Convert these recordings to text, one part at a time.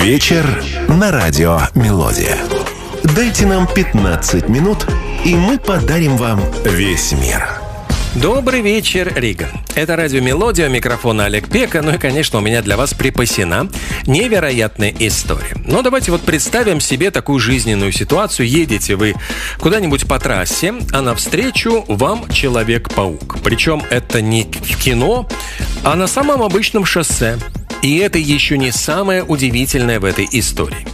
Вечер на радио «Мелодия». Дайте нам 15 минут, и мы подарим вам весь мир. Добрый вечер, Рига. Это радио «Мелодия», у микрофона Олег Пека. Ну и, конечно, у меня для вас припасена невероятная история. Но давайте вот представим себе такую жизненную ситуацию. Едете вы куда-нибудь по трассе, а навстречу вам Человек-паук. Причем это не в кино, а на самом обычном шоссе. И это еще не самое удивительное в этой истории.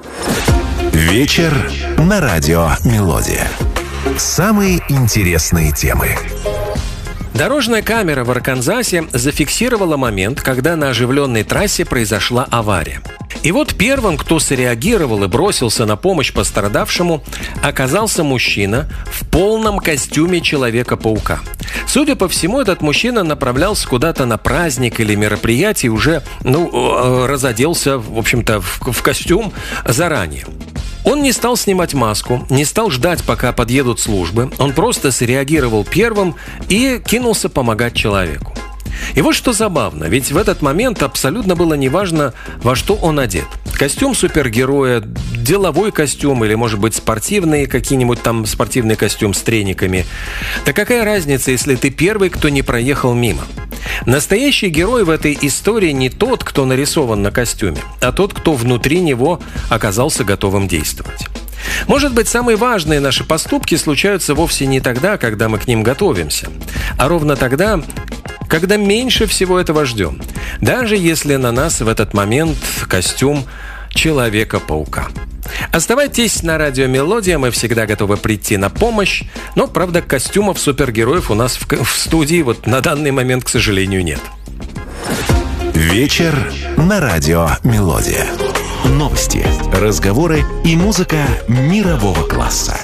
Вечер на радио «Мелодия». Самые интересные темы. Дорожная камера в Арканзасе зафиксировала момент, когда на оживленной трассе произошла авария. И вот первым, кто среагировал и бросился на помощь пострадавшему, оказался мужчина в полном костюме Человека-паука. Судя по всему, этот мужчина направлялся куда-то на праздник или мероприятие, уже разоделся, в общем-то, в костюм заранее. Он не стал снимать маску, не стал ждать, пока подъедут службы. Он просто среагировал первым и кинулся помогать человеку. И вот что забавно, ведь в этот момент абсолютно было неважно, во что он одет. Костюм супергероя, деловой костюм или, может быть, спортивный какие-нибудь там спортивный костюм с трениками. Да какая разница, если ты первый, кто не проехал мимо? Настоящий герой в этой истории не тот, кто нарисован на костюме, а тот, кто внутри него оказался готовым действовать. Может быть, самые важные наши поступки случаются вовсе не тогда, когда мы к ним готовимся, а ровно тогда, когда меньше всего этого ждем, даже если на нас в этот момент костюм Человека-паука. Оставайтесь на радио «Мелодия», мы всегда готовы прийти на помощь, но, правда, костюмов супергероев у нас в студии вот на данный момент, к сожалению, нет. Вечер на радио «Мелодия». Новости, разговоры и музыка мирового класса.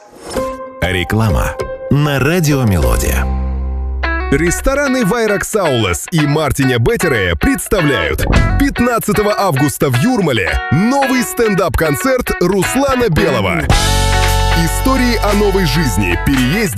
Реклама на радио «Мелодия». Рестораны «Вайракс Аулас» и «Мартиня Беттере» представляют 15 августа в Юрмале новый стендап-концерт Руслана Белого. Истории о новой жизни, переезде